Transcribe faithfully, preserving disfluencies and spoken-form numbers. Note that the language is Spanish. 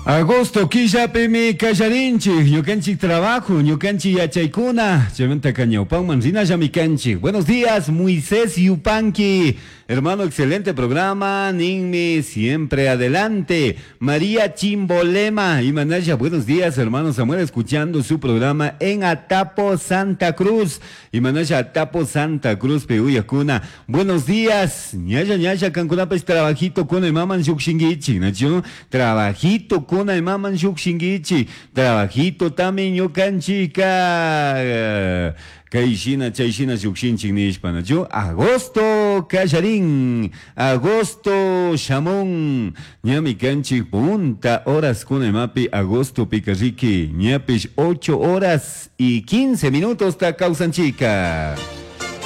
Agosto killapimi kallarinchik, ñukanchik trabajo, ñukanchik yachaykuna, chaymunta kañawpanman rinallami kanchik. Buenos días, Moisés Yupanqui. Hermano, excelente programa, Ninmi, siempre adelante. María Chimbolema y Manaya, buenos días, hermano Samuel, escuchando su programa en Atapo, Santa Cruz. Y Manaya, Atapo, Santa Cruz, Peuyacuna. Buenos días, ñaya, ñaya, Cancunapes, trabajito con el maman Yuxingichi, ¿no? Trabajito con el maman Yuxingichi, trabajito también yo canchica. Kaishina, Chaishina, Yuxinchik, Nishpana. Yo, agosto, Callarín, agosto, Chamón, ñami canchik, punta horas con el mapi, agosto, Picarriqui, ñapish, ocho horas y quince minutos, ta causan chica.